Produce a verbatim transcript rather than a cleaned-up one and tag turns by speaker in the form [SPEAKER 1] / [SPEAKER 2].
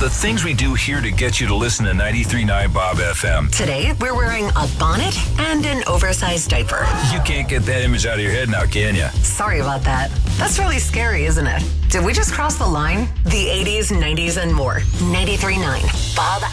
[SPEAKER 1] The things we do here to get you to listen to ninety-three point nine Bob F M.
[SPEAKER 2] Today, we're wearing a bonnet and an oversized diaper.
[SPEAKER 1] You can't get that image out of your head now, can you?
[SPEAKER 2] Sorry about that. That's really scary, isn't it? Did we just cross the line? The eighties, nineties, and more. ninety-three point nine Bob